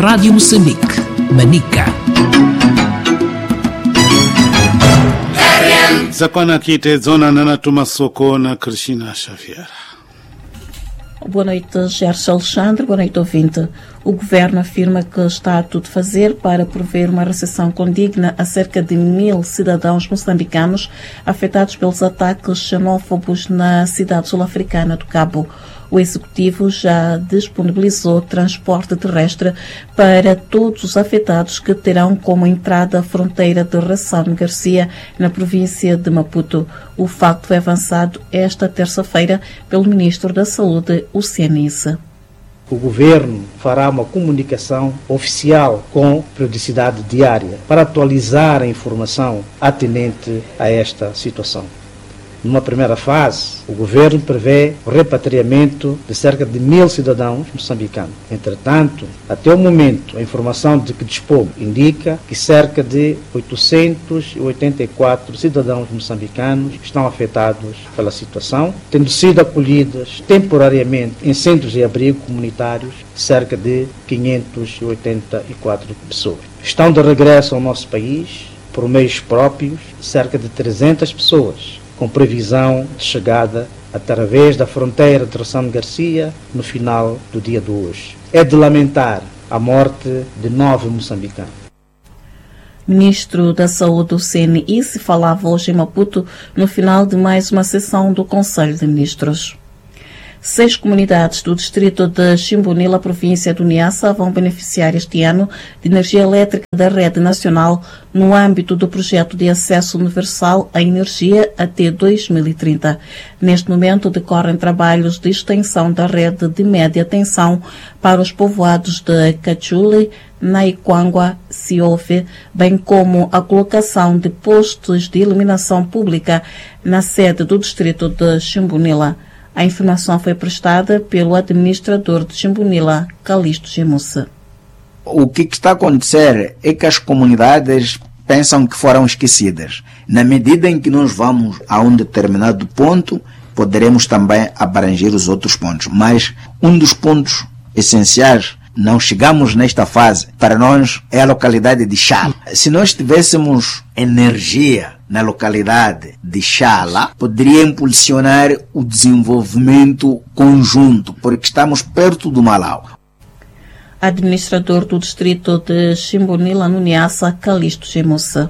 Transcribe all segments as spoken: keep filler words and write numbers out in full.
Rádio Moçambique, Manica. Zakwana Kite, Zona Nana Tumasoko na Cristina Xavier. Boa noite, Gerson Alexandre. Boa noite, ouvinte. O Governo afirma que está a tudo fazer para prover uma recepção condigna a cerca de mil cidadãos moçambicanos afetados pelos ataques xenófobos na cidade sul-africana do Cabo. O Executivo já disponibilizou transporte terrestre para todos os afetados que terão como entrada a fronteira de Ressane Garcia, na província de Maputo. O facto foi avançado esta terça-feira pelo Ministro da Saúde, o Cianice. O Governo fará uma comunicação oficial com periodicidade diária para atualizar a informação atinente a esta situação. Numa primeira fase, o Governo prevê o repatriamento de cerca de mil cidadãos moçambicanos. Entretanto, até o momento, a informação de que dispomos indica que cerca de oitocentos e oitenta e quatro cidadãos moçambicanos estão afetados pela situação, tendo sido acolhidos temporariamente em centros de abrigo comunitários cerca de quinhentas e oitenta e quatro pessoas. Estão de regresso ao nosso país, por meios próprios, cerca de trezentas pessoas, com previsão de chegada através da fronteira de Ressane Garcia no final do dia de hoje. É de lamentar a morte de nove moçambicanos. Ministro da Saúde, o Cianice, falava hoje em Maputo no final de mais uma sessão do Conselho de Ministros. Seis comunidades do distrito de Chimbunila, província do Niassa, vão beneficiar este ano de energia elétrica da rede nacional no âmbito do projeto de acesso universal à energia até dois mil e trinta. Neste momento decorrem trabalhos de extensão da rede de média tensão para os povoados de Cachuli, Naiquangua, Siofe, bem como a colocação de postos de iluminação pública na sede do distrito de Chimbunila. A informação foi prestada pelo administrador de Chimbunila, Calixto Gemussa. O que está a acontecer é que as comunidades pensam que foram esquecidas. Na medida em que nós vamos a um determinado ponto, poderemos também abranger os outros pontos. Mas um dos pontos essenciais, não chegamos nesta fase, para nós é a localidade de Chala. Se nós tivéssemos energia na localidade de Chala, poderia impulsionar o desenvolvimento conjunto, porque estamos perto do Malau. Administrador do distrito de Chimbunila, no Niassa, Calixto Gemussa.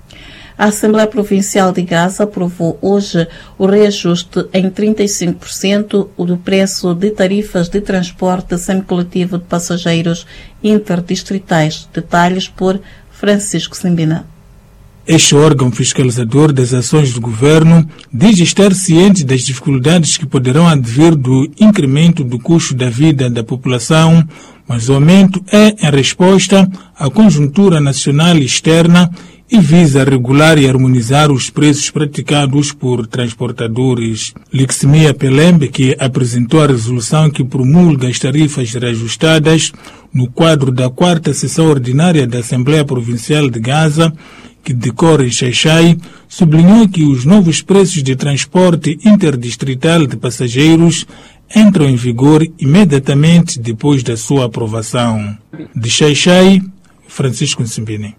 A Assembleia Provincial de Gaza aprovou hoje o reajuste em trinta e cinco por cento do preço de tarifas de transporte semicoletivo de passageiros interdistritais. Detalhes por Francisco Simbina. Este órgão fiscalizador das ações do governo diz estar ciente das dificuldades que poderão advir do incremento do custo da vida da população, mas o aumento é em resposta à conjuntura nacional e externa e visa regular e harmonizar os preços praticados por transportadores. Liximia Pelembe, que apresentou a resolução que promulga as tarifas reajustadas no quadro da quarta sessão ordinária da Assembleia Provincial de Gaza, que decorre em Xai-Xai, sublinhou que os novos preços de transporte interdistrital de passageiros entram em vigor imediatamente depois da sua aprovação. De Xai-Xai, Francisco Nsimbini.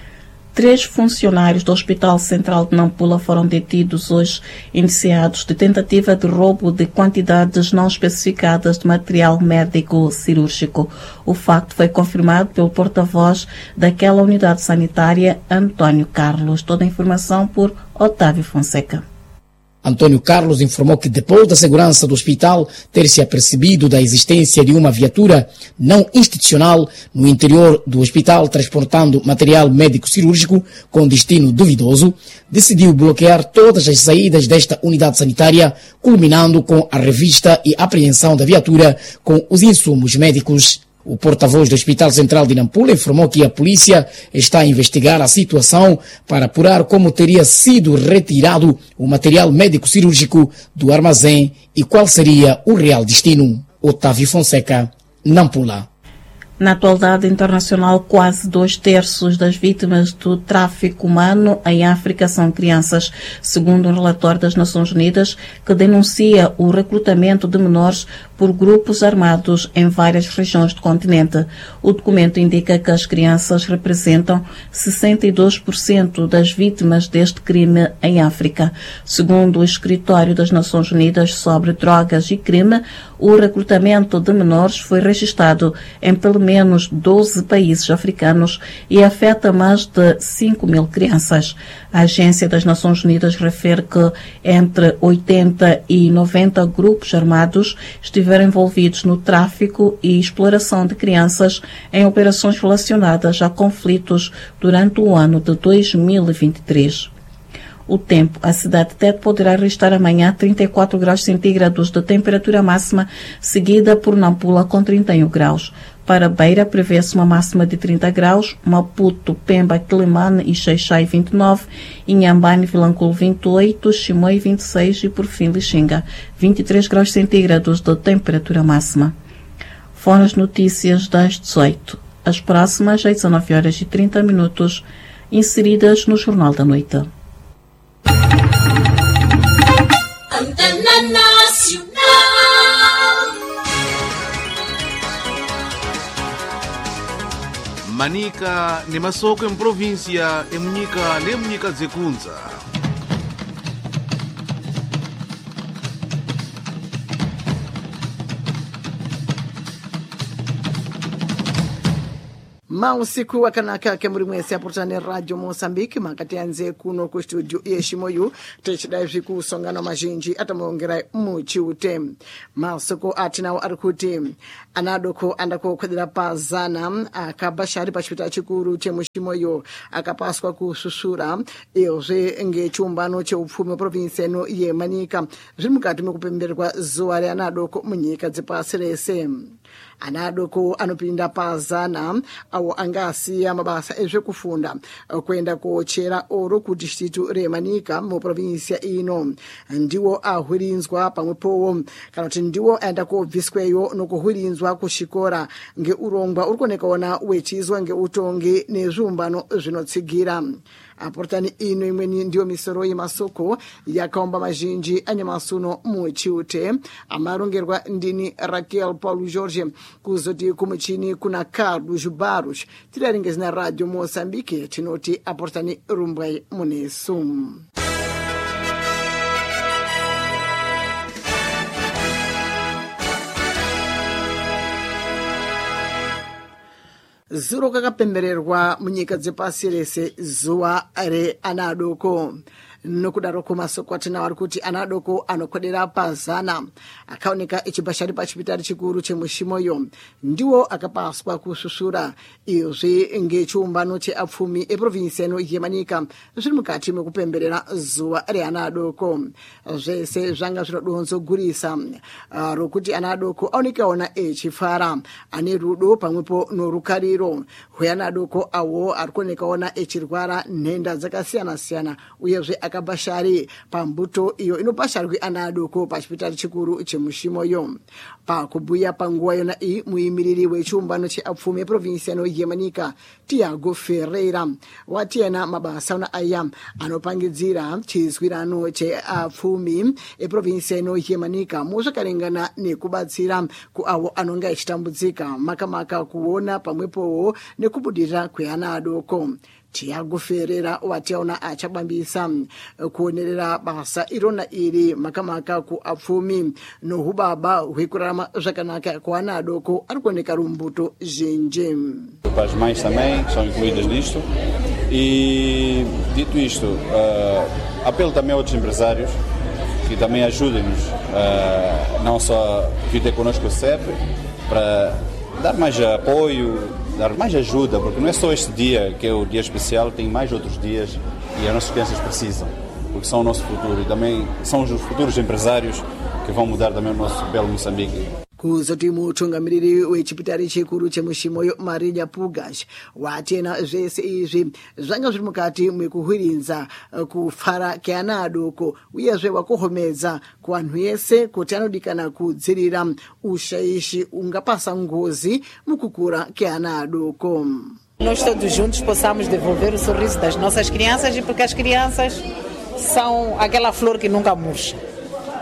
Três funcionários do Hospital Central de Nampula foram detidos hoje, indiciados de tentativa de roubo de quantidades não especificadas de material médico cirúrgico. O facto foi confirmado pelo porta-voz daquela unidade sanitária, Antônio Carlos. Toda a informação por Otávio Fonseca. Antônio Carlos informou que depois da segurança do hospital ter se apercebido da existência de uma viatura não institucional no interior do hospital transportando material médico-cirúrgico com destino duvidoso, decidiu bloquear todas as saídas desta unidade sanitária, culminando com a revista e apreensão da viatura com os insumos médicos. O porta-voz do Hospital Central de Nampula informou que a polícia está a investigar a situação para apurar como teria sido retirado o material médico-cirúrgico do armazém e qual seria o real destino. Otávio Fonseca, Nampula. Na atualidade internacional, quase dois terços das vítimas do tráfico humano em África são crianças, segundo um relatório das Nações Unidas que denuncia o recrutamento de menores por grupos armados em várias regiões do continente. O documento indica que as crianças representam sessenta e dois por cento das vítimas deste crime em África. Segundo o Escritório das Nações Unidas sobre Drogas e Crime, o recrutamento de menores foi registrado em pelo menos doze países africanos e afeta mais de cinco mil crianças. A Agência das Nações Unidas refere que entre oitenta e noventa grupos armados estiveram envolvidos no tráfico e exploração de crianças em operações relacionadas a conflitos durante o ano de dois mil e vinte e três. O tempo. A cidade de Tete poderá registrar amanhã trinta e quatro graus centígrados de temperatura máxima, seguida por Nampula com trinta e um graus. Para Beira, prevê-se uma máxima de trinta graus, Maputo, Pemba, Quelimane e Xai-Xai vinte e nove, Inhambane, Vilanculo vinte e oito, Chimoio vinte e seis e, por fim, Lixinga, vinte e três graus centígrados de temperatura máxima. Foram as notícias das dezoito. As próximas, às dezenove horas e trinta minutos, inseridas no Jornal da Noite. Antena Nacional. Manica ni masoko em província e Munica le Munica Zekunza. Mausiku wakanaka kemurimwese apurtane Radio Mozambique makatianze kuno ku studio yeshimoyu techidai zvikusongana mazhinji atamuongera muchiute. Mausiku atinawo arikuti anadoko andako kwedera pazana akabashari pachipita chikuru chemushimoyo akapaswa kususura izve ngechiumbano cheupfumi province eno yeManika zviri mukati mekupemberwa zuva reanadoko munyika dzepasi rese. Ana adoko anopinda pazana awo angasiya mabasa ezvekufunda kuenda kochera oro ku district reManika mu province ino ndiwo ahwirinzwa pamwepowo kana kuti ndiwo aenda kobvisweyo nokuhwirinzwa kuchikora ngeurongwa uri kuonekaona wechizwa ngeutongi nezviumbano zvinotsigira. Aportani ino imweni ndiyo misoro yemasoko yakaomba mazhinji anyamasuno muchiute amarongerwa ndini Raquel Paulo Jorge kuzoti kumuchini kuna Carlos Barros tiraringe zina Radio Mozambique tinoti aportani rumbwai munesu. Zuro kakapembererwa munyika dzepasi rese zuva reanadoko. Nokudaroko masoko atinawo arikuti anadoko anokodera pazana akaoneka echibashari pachipitari chikuru chemushimoyo ndiwo akapaswa kususura izvi ngechiumbano cheapfumi eprovinsi eno yeManika zviri mukati mekupemberera zuva reanadoko. Zvese zvanga zvinodonzo gurisa uh, rokuti anadoko aonekaona echifara ane rudo pamwepo norukariro hweanadoko awo arikuonekaona echirwara nhenda dzakasiyana-siyana uyezve akabashari pambuto iyo inobasharwi ana adoko pachipitari chikuru chemushimoyo. Pakubhuya panguva yona iyi muimiriri wechiumbano cheapfumi eprovinsi eno yeManika Tiago Ferreira wati ena mabasa una aya anopangidzira chizwirano cheapfumi eprovinsi eno yeManika muzvakarengana nekubatsira kuavo anonga echitambudzika makamaka kuona pamwepowo nekubudirira kweana adoko. Tiago Ferreira watiaona achabambisa kuonerera basa irona iri makamaka ku apfumi nohubaba hwekurarama zvakanaka kuana adoko arikuoneka rumbuto zhinji. As mães também são incluídas nisto e dito isto, uh, apelo também a outros empresários que também ajudem-nos uh, não só vir ter connosco sempre para dar mais apoio, dar mais ajuda, porque não é só este dia que é o dia especial, tem mais outros dias e as nossas crianças precisam, porque são o nosso futuro e também são os futuros empresários que vão mudar também o nosso belo Moçambique. Kuzoti mutungamiriri wechipitari chikuru chemushimoyo Maria Pugas watena zvese izvi zvanga zviri mukati mwekuhwirinza kufara keana adoko uyezve wakuhomedza kuvanhu yese kuti anodikana kudzirira ushaishi ungapasa ngozi mukukura keana adoko. Nós todos juntos possamos devolver o sorriso das nossas crianças e porque as crianças são aquela flor que nunca murcha.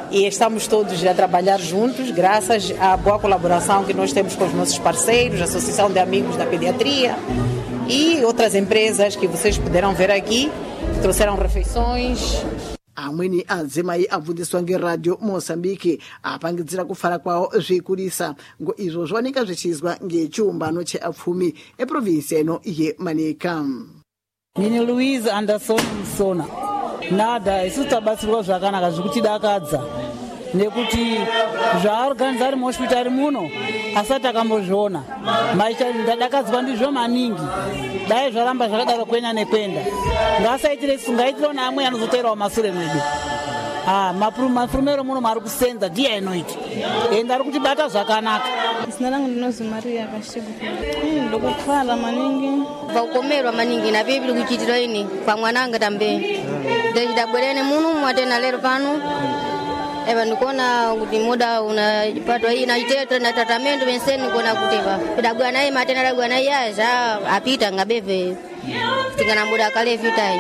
e estamos todos a trabalhar juntos, graças à boa colaboração que nós temos com os nossos parceiros, a Associação de Amigos da Pediatria e outras empresas que vocês puderam ver aqui, que trouxeram refeições. Amweni adzimai abvunziswa ngeradio Mozambique apangidzira kufara kwawo zvikurisa ngo izvo zvaoneka zvichiizwa ngechiumbano cheapfumi eprovinsi ino yeManika. Ndini Louise Anderson Msona. Nada isu tabatsirwa zvakanaka zvikutidakadza nekuti zvaorganiza ari muhospitari muno asati akambozviona maisha ndadakadzwa ndizvo maningi dai zvaramba zvakadaro kwenda nekwenda ngasaitire sungaitirawo neamwe anozoteerawo masure mwedu ah mafurumero muno mari kusenza ndiye inoita ende ari kutibata zvakanaka. Zina langu ndinozi Maria Kashibu. Ndokukhala maningi vakukomerwa maningi na bibili kuchitira ini kwa mwananga tambe ndachidabwerene muno mwatena lero pano eva ndikuona kuti muda unapatwa hii naiteta na tratamento penseni kuona kuteva kudabwa naye matena dabwa naye yaza apita ngabeve tingana muda kale vitai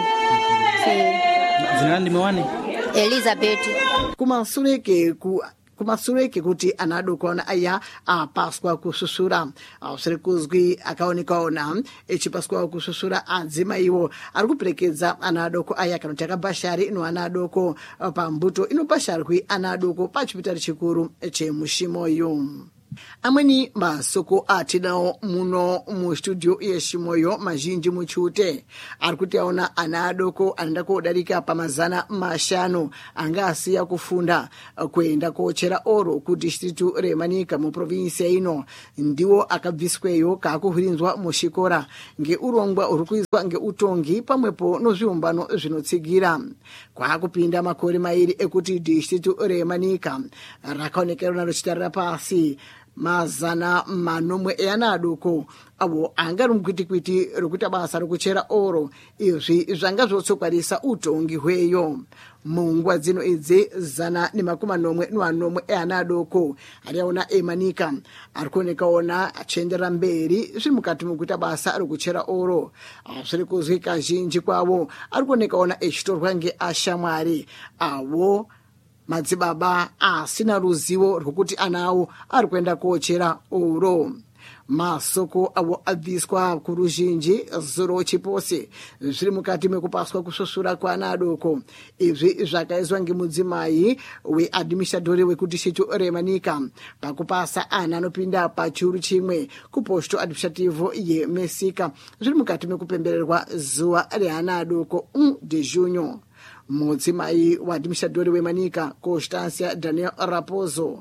si zina ndimewane Elizabeth kumasureke ku kumasureke kuti ana adoko ana aya apaswa kususura ausiri kuzwi akaonekaona echipaswa kususura adzimaiwo ari kuperekedza ana adoko aya kana kuti akabhashari ino ana adoko pambuto inobhasharwi ana adoko pachipitari chikuru chemushimoyo. Amweni masoko atinawo muno mu studio yeshimoyo mazhinji muchute ari kuti aona ana adoko anoda kodarika pamazana mashanu anga asiya kufunda kuenda kochera oro ku district reManika mu province ino ndiwo akabvisweyo kakuhwirinzwa mushikora ngeurongwa uri kuizwa ngeutongi pamwepo nozviumbano zvinotsigira kwakupinda makore mairi ekuti district reManika rakaonekera naro chitarira pasi mazana manomwe eana adoko avo angari mukwitikiti rokuita basa rokuchera oro izvi zvanga zvotsokwarisa utongi hweyo munguva dzino idzi zana nemakumi manomwe nemanomwe eana adoko ari aona eManika ari kuonekaona achienderera mberi zviri mukati mokuita basa rokuchera oro zviri kuzwi kazhinji kwavo ari kuonekaona echitorwa ngeashamwari avo madzibaba asina ruzivo rwokuti ana awo ari kuenda kochera oro. Masoko avo abviswa kuruzhinji zuro chipose zviri mukati mekupaswa kususura kwaana adoko izvi zvakaizwa ngemudzimai weadministratori wekudistrict reManika pakupasa ana anopinda pachuru chimwe kuposto administrative yeMesika zviri mukati mekupembererwa zuva reana adoko un de junho. Mudzimai waadministratori weManika Constancia Daniel Raposo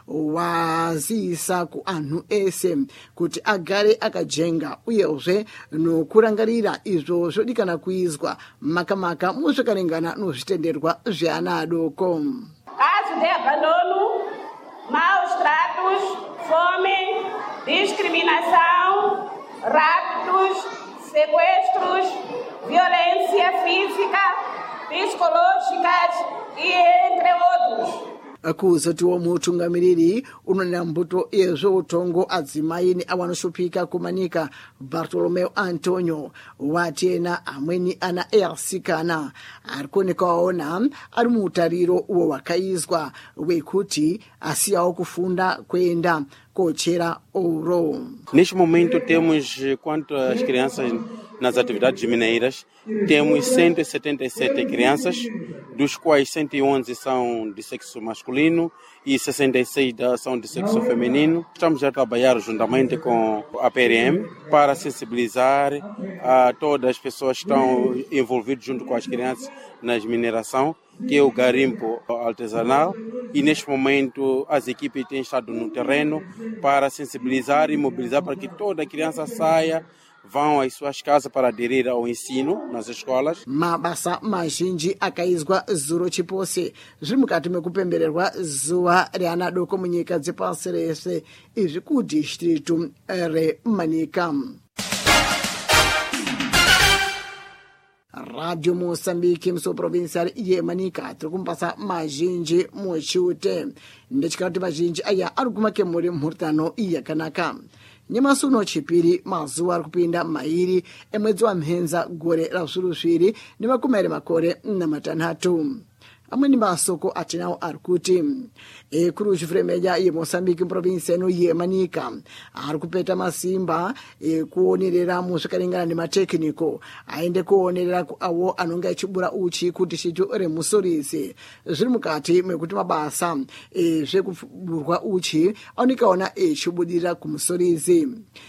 wazisa ku anhu ese kuti agare akajenga uyezve nokurangarira izvo zvodikana kuizwa makamaka muzvakarengana nozvitenderwa zveana adoko. Caso de abandono, maus tratos, fome, discriminação, raptos, sequestros, violência física, psicológicas e entre outros. Akuzotiwo mutungamiriri unonena mbuto yezveutongo adzimai neavanoshupika kuManika Bartolomeo Antonio watena amweni ana easikana ari kuonekaona ari muutariro uwo wakaizwa wekuti asiyawo kufunda kuenda kochera ouro. Neste momento temos, quanto às crianças nas atividades mineiras, temos cento e setenta e sete crianças, dos quais cento e onze são de sexo masculino e sessenta e seis são de sexo feminino. Estamos a trabalhar juntamente com a P R M para sensibilizar a todas as pessoas que estão envolvidas junto com as crianças na mineração, que é o garimpo artesanal, e neste momento as equipes têm estado no terreno para sensibilizar e mobilizar para que toda criança saia, vão às suas casas para aderir ao ensino nas escolas. Mabasa mazhinji akaizwa zuro chipose zviri mukati mekupembererwa zuva reana adoko munyika dzepasi rese izvi kudistritu reManika. Radio Mozambique muso provincial yeManika tiri kumbasa mazhinji muchiute ndechikati mazhinji aya ari kumakemuri mhurutano yakanaka. Nyamasuno chipiri mazuva ari kupinda mairi emwedzi wa Mhenza gore ra zviru zviri nemakumi makore namatanhatu. amweni masoko atinawo ari kuti ekuru chifuremeja ye Mozambique province ino ye Manica ari kupeta masimba ekuonerera muzvakaringana nematekiniko aende kuonerera awo anonga echibura uchi kuti chicho remusorisi zviri mukati mekuti mabasa ezvekuburwa uchi aonekaona echibudirira kumusorisi.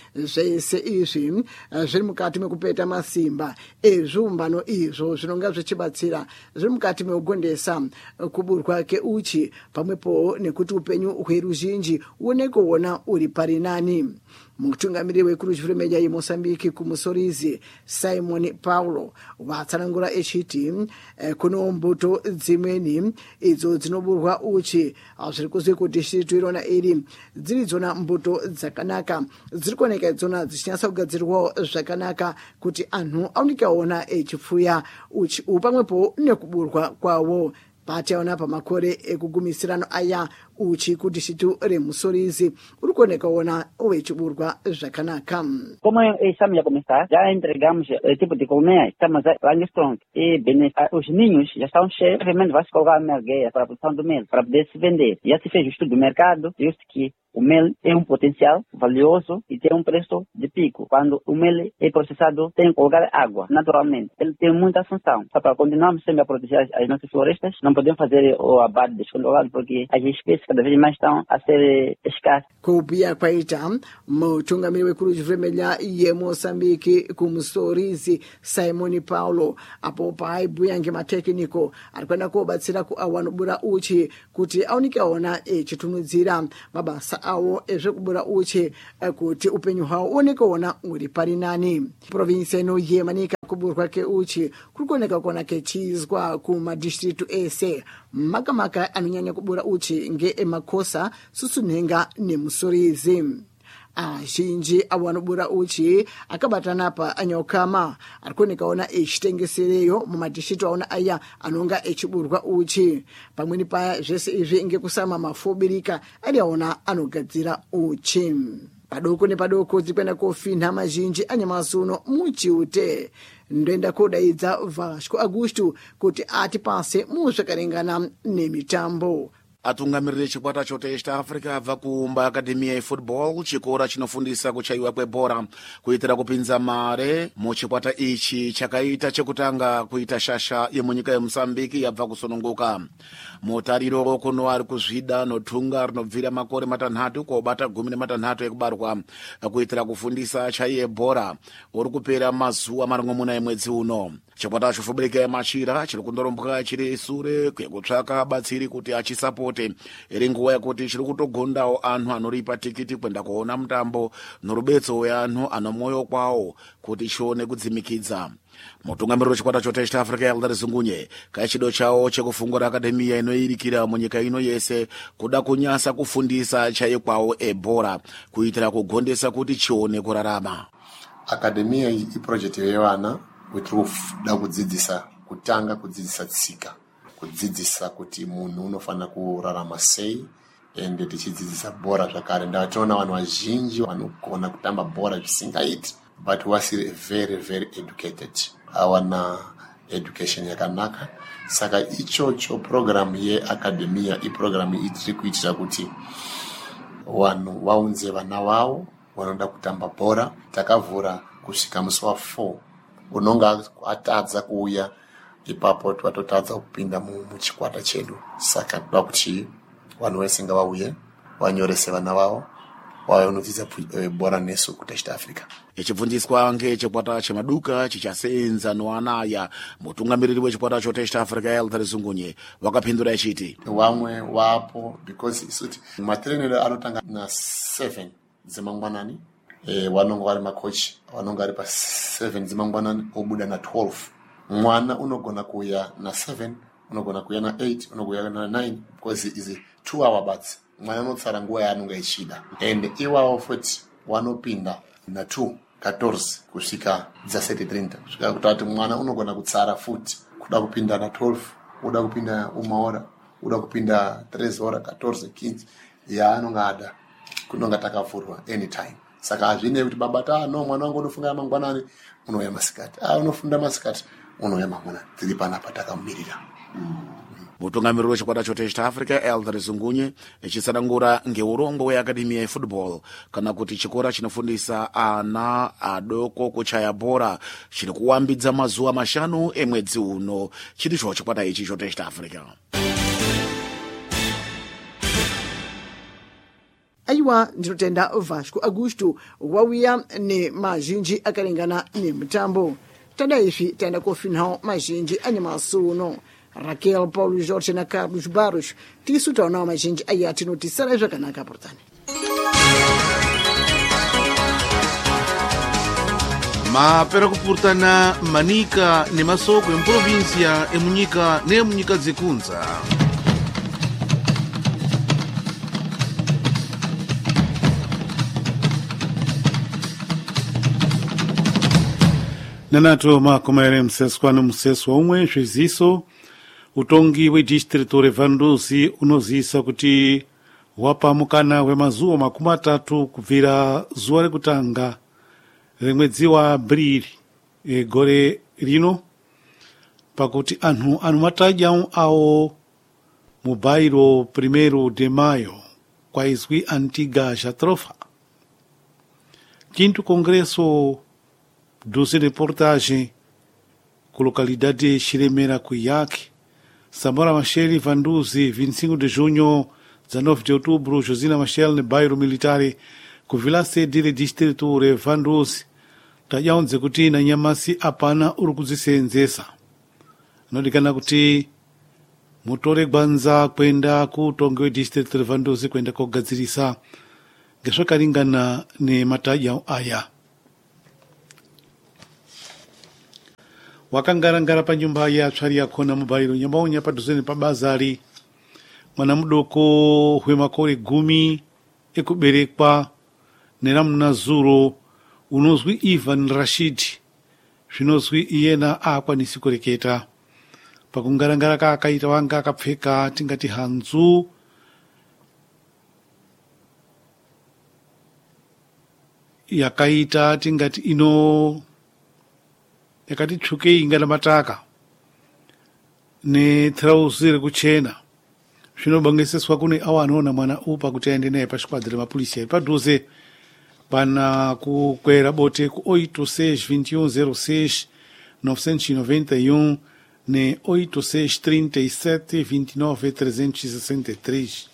Zvese izvi zviri mukati mekupeta masimba ezviumbano izvo zvinonga zvichibatsira zviri mukati mekugondesa kuburwa keuchi pamwepo nekuti upenyu hweruzhinji uone kuona uri pari nani. Mutungamiri wekuru chifuremeja ye Mozambique kumusorizi Simon Paulo watsanangura echiti kuno mbuto dzimweni idzo dzinoburwa uchi zviri kuzwe kuti chitwirona iri dziri dzona mbuto dzakanaka dziri kuoneka dzona dzichinyasa kugadzirwa zvakanaka kuti anhu aonekaona echipfuya uchi pamwepo nekuburwa kwawo. Pataona pamakore ekugumisirano aya uchi kuti chitu remusorizi uri kuonekaona owechiburwa zvakanaka. Como estamos a começar, já entregamos o tipo de colmeia, estamos lá em Strong. E os ninhos já estão cheios, realmente vai se colocar a mergueia para a produção do mel, para poder se vender. Já se fez o estudo do mercado, visto que o mel tem um potencial valioso e tem um preço de pico. Quando o mel é processado, tem que colocar água, naturalmente. Ele tem muita função. Só para continuarmos sempre a proteger as, as nossas florestas, não podemos fazer o abate descontrolado, porque as espécies cada vez mais estão a ser escassas. Kupia kwaita mutungamiri wekuru chifuremeja ye Mozambique kumusorizi Simon Paulo apo paibhuya ngematekiniko ari kuenda kobatsira kuawanobura uchi kuti aonekaona echitunudzira mabasa awo ezvekubura uchi kuti upenyu hwawo uonekaona uri pari nani. Province ino ye Manica kuburwa keuchi kuri kuoneka kuona kechizwa kumadistritu ese makamaka anonyanya kubura uchi ngeemakosa Susunhenga nemusorizi. Azhinji awanobura uchi akabatana pa anyokama ari kuonekaona echitengesereyo mumadistritu aona aya anonga echiburwa uchi pamweni paya zvese izvi ngekusama mafobirika ariaona anogadzira uchi. Padoko nepadoko dzikwenda kofinha mazhinji anyamasuno muchiute ndoenda kodaidza Vasco Augusto kuti atipase muzvakaringana nemitambo. Atungamiriri chikwata chote East Africa abva kuumba akademiya yefootball, chikora chinofundisa kuchaiwa kwebhora kuitira kupinza mare muchikwata ichi chakaita chekutanga kuita shasha yemunyika yeMozambique yabva kusonongoka. Mutariro kuno ari kuzvida notunga rinobvira makore matanhatu kobata gumi nematanhatu ekubarwa kuitira kufundisa chaiye bhora uri kupera mazuva marongomuna emwedzi uno. Chikwata chofuburika yemachira chiri kundorombwa chiri sure kwekutsvaka batsiri kuti achisapote iri nguva yekuti chiri kutogondawo anhu anoripa tikiti kwenda kuona mutambo norubetso yeanhu ano moyo kwawo kuti chione kudzimikidza. Mutungamiriri wechikwata chote East Africa Elder Zungunye kachido chawo chekufungura akademiya inoirikira munyika ino yese kuda kunyasa kufundisa chaiye kwawo ebhora kuitira kugondesa kuti chione kurarama. Akademiya iproject yevana wetiri kuda kudzidzisa kutanga kudzidzisa tsika kudzidzisa kuti munhu unofanira kurarama sei ende tichidzidzisa bhora zvakare. Ndatoona vanhu vazhinji vanogona kutamba bhora zvisingaiti but wasiri very very educated, hawana education yakanaka. Saka ichocho program yeakademiya iprogram itiri kuitira kuti vanhu vaunze vana vavo vanoda kutamba bhora. Takavhura kusvika musi wa four unonga atadza kuuya ipapo twatotadza kupinda muchikwata chedu. Saka toda kuti vanhu vese ngavauye vanyorese vana vavo vanodzidza bhora nesu kuti East Africa. Ichibvunziswa ngechikwata chemaduka chichasenza noana aya, mutungamiriri wechikwata chote East Africa Elder Zungunye wakapindura echiti wamwe wapo because isuti matrenero anotanga na seven dzemangwanani eh wanonga vari makochi wanonga ari pa seven dzemangwanani obuda na twelve. Mwana unogona kuya na seven, unogona kuya na eight, unogona na nine because is two hour bats. Mwana unotsara nguva yaanonga echida and iwawo futi wanopinda na two fourteen kusvika dzaseti thirty kusvika kuti mwana unogona kutsara futi kuda kupinda na twelve, uda kupinda umaora, uda kupinda three hora fourteen fifteen yaanonga ada kunonga takavhurwa anytime. Saka hazvine kuti babata no mwana wangu unofunga mangwanani unouya masikati, ah unofunda masikati unouya mangwanani, tiri panapa takamumirira. mm. mutungamiriri wechikwata chotesta africa elder zungunye chisadangura ngeurongo weakademiya yefootball kana kuti chikora chinofundisa ana adoko kuchaya bhora chiri kuwambidza mazuwa mashanu emwedzi uno chiricho chikwata ichi chotesta africa. aiwa ndinotenda vasco augusto wauya ni mazhinji akalingana ni mitambo tada ifi tenda kofinhao mazhinji anyamasuno Raquel Paulo Jorge na Carlos Barros tisu taonao mazhinji aya tinotisara zvakanaka portani. mapera kupurtana manika ne masoko emprovinsia emunyika ne munyika dzikunza. nanato makomaere mseswa no mseswa umwe zviziso utongi wedistritu revanduzi unozisa kuti wapa mukana wemazuwa makumi atatu kubvira zuwa rekutanga remwedzi wa Abrili egore rino pakuti anhu anomatadya awo mubairo primeiro de maio kwaizwi Antiga Jatrofa. Quinto Congresso dos Reportagem com localidade Chiremera Cuiaque, Samora Machel Vanduzi, vinte e cinco de junho, dezenove de outubro, Josina Machel, no bairro militar, com vila sede de distrito de Vanduzi, tayaonze kuti na nyamasi apana urukuzisenzesa. Nodikana kuti mutore gbanza kwenda kutongo district de Vanduzi kwenda kogadzirisa ngesvakalingana ne mataya aya. Wakangarangara pa nyumba ya tsvari yakhona mubairo nyambaunya padhuzeni pa bazari mwana mudoko hwemakore gumi ekuberekwa neramuna zuro unozwi Ivan Rashid zvinozwi iyena akwanisi kureketa pakungarangara kaakaita wanga akapfeka tingati hanzu yakaita tingati ino yakati tsvuke ingana mataka ne trousi rekuchena zvinobangeseswa kune awo anoona mwana upa kuti aende naye pashikwadi remapurisa padhuze pana kukwera bote ku oito seis vinte e um zero seis novecentos e noventa e um ne oito seis trinta e sete vinte e nove trezentos e sessenta e três.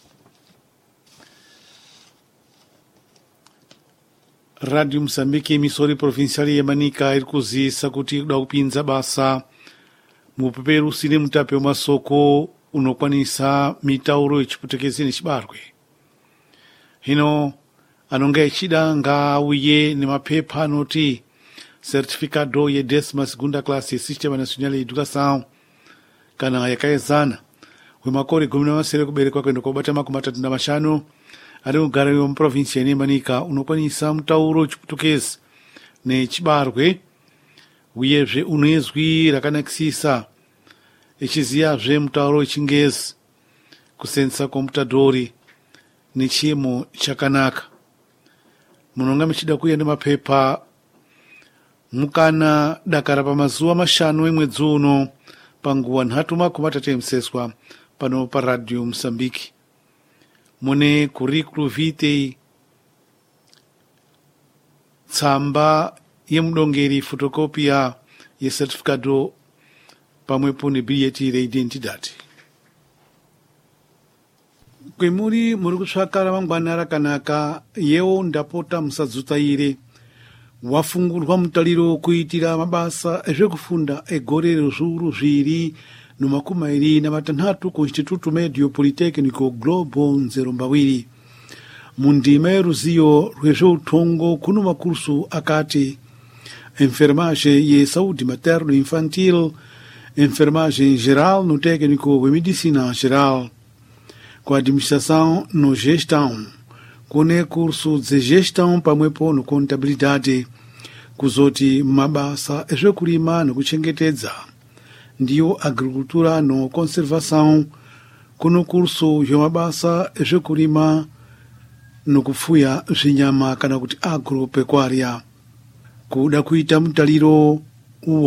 Rádio Moçambique, emissora provincial ya Manica irikuzisa kuti kuda kupinza basa mupeperu sine mutape masoko unokwanisa mitauro ichiputekezeni chibarwe. Hino anonga ichida nga uye ni mapepa anoti certificado ye décima segunda classe Sistema Nacional de Educação kana yakaezana wemakore gumi na masere kuberekwa kwenda kobata makumi atatu na mashanu ari kugara yo muprovinsia ine Manica unokwanisa mutauro chiputukezi ne chibarwe uyezve unezwi rakanakisisa echiziyazve mutauro chingezi kusensa komputadori nechimo chakanaka. Munonga michida kuya nemapepa mukana dakara pamazuwa mashanu emwedzi uno panguwa nhatu makumi atatu emseswa pano pa Radio Moçambique. Mune curriculo vitae tsamba yemudongeri fotokopia ye certificado pamwepo ne bilhete de identidade. Kwemuri muri kutsvaka ramangwana rakanaka yewo ndapota musadzutaire wafungurwa mutariro kuitira mabasa ezvekufunda egore rezviuru zviri nomakumi mairi namatanhatu ku Instituto Medio Politecnico Globo nzero mbawiri. Mundima yeruziyo rwezveutongo kuno makursu akati enfermagem ye saúde materno infantil, enfermagem geral no técnico de medicina geral, com administração no gestão, com curso de gestão pamwepo no contabilidade, kuzoti mabasa ezvekurima no kuchengetedza, ndiyo agricultura no conservação, kuno curso yomabasa ezvekurima no kufuya zvinyama kana kuti agropecuária. Kuda kuita mutaliro uwo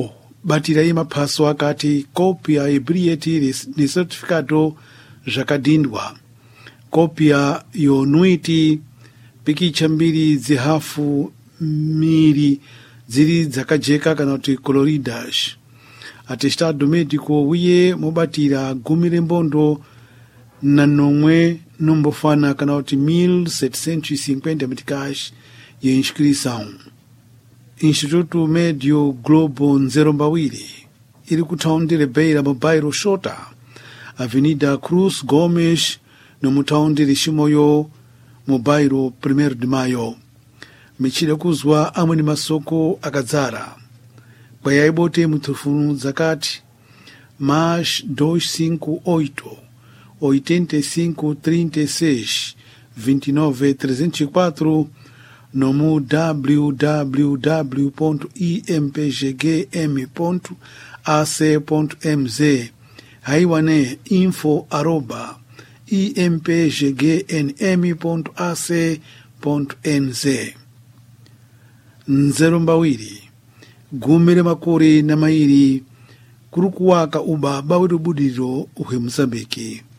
batira yemaphaso akati kopya ibriyeti ni certificado zhakadindwa kopya yonuiti pikicha mbiri zihafu miri ziri dzakajeka kana kuti coloridas atestado médico wiye mobatira gumire mbondo na nomwe nombofana kana kuti mil setecentos e cinquenta meticais ya inscrição. Instituto Médio Globo Nzerombawiri iri kuthaundire beira mubairo Xota, Avenida Cruz Gomes no muthaundire Ximoyo mubairo primeiro de maio. Michira kuzwa amwe ni masoko akadzara kwayaibote mutufunu zakati mais duzentos e cinquenta e oito oitenta e cinco trinta e seis vinte e nove trezentos e quatro no w w w ponto i m p g g m ponto a c ponto m z haiwane info arroba i m p g g n m ponto a c ponto n z. Nzerombawiri gumire makore na mairi kurukuwaka uba bawiri budiro uhe Mozambique.